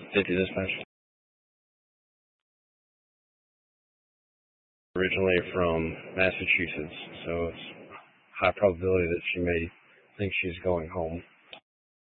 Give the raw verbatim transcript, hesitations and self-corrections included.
Safety dispatch. Originally from Massachusetts, so it's high probability that she may think she's going home.